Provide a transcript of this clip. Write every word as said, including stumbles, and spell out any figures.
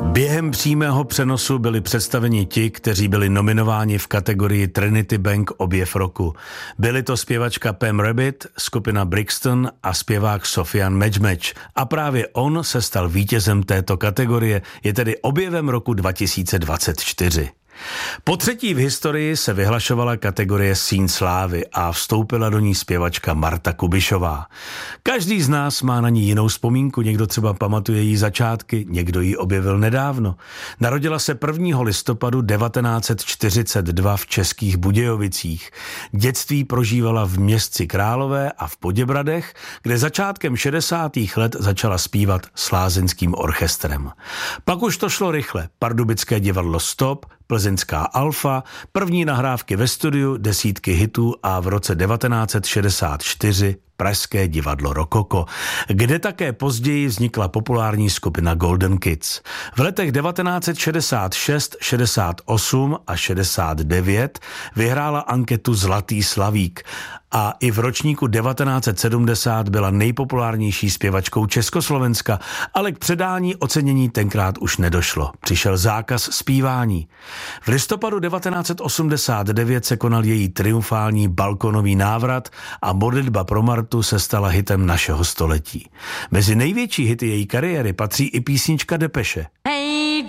Během přímého přenosu byli představeni ti, kteří byli nominováni v kategorii Trinity Bank objev roku. Byli to zpěvačka Pam Rabbit, skupina Brixton a zpěvák Sofian Medjmedj. A právě on se stal vítězem této kategorie, je tedy objevem roku dva tisíce dvacet čtyři. Po třetí v historii se vyhlašovala kategorie Síň slávy a vstoupila do ní zpěvačka Marta Kubišová. Každý z nás má na ní jinou vzpomínku, někdo třeba pamatuje její začátky, někdo ji objevil nedávno. Narodila se prvního listopadu devatenáct set čtyřicet dva v Českých Budějovicích. Dětství prožívala v Městci Králové a v Poděbradech, kde začátkem šedesátých let začala zpívat s lázeňským orchestrem. Pak už to šlo rychle. Pardubické divadlo Stop, Plzeňská Alfa, první nahrávky ve studiu, desítky hitů a v roce devatenáct set šedesát čtyři Pražské divadlo Rokoko, kde také později vznikla populární skupina Golden Kids. V letech devatenáct set šedesát šest, šedesát osm a šedesát devět vyhrála anketu Zlatý slavík a i v ročníku devatenáct set sedmdesát byla nejpopulárnější zpěvačkou Československa, ale k předání ocenění tenkrát už nedošlo. Přišel zákaz zpívání. V listopadu devatenáct set osmdesát devět se konal její triumfální balkonový návrat a Modlitba pro Martu se stala hitem našeho století. Mezi největší hity její kariéry patří i písnička Depeše.